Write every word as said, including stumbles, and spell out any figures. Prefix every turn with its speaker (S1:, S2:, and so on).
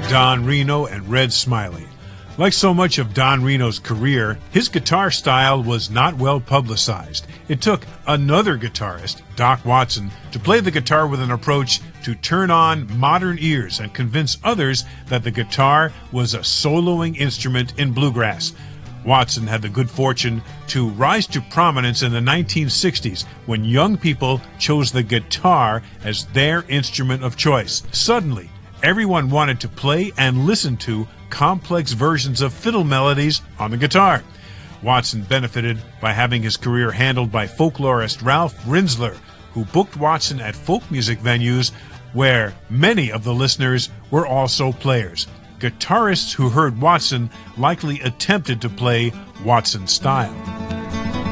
S1: Don Reno and Red Smiley. Like so much of Don Reno's career, his guitar style was not well publicized. It took another guitarist, Doc Watson, to play the guitar with an approach to turn on modern ears and convince others that the guitar was a soloing instrument in bluegrass. Watson had the good fortune to rise to prominence in the nineteen sixties when young people chose the guitar as their instrument of choice. Suddenly, everyone wanted to play and listen to complex versions of fiddle melodies on the guitar. Watson benefited by having his career handled by folklorist Ralph Rinzler, who booked Watson at folk music venues where many of the listeners were also players. Guitarists who heard Watson likely attempted to play Watson style.